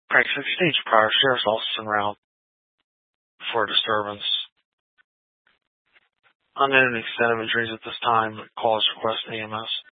Craig 16, prior sheriff's office en route for disturbance. Unknown extent of injuries at this time. Cause request EMS.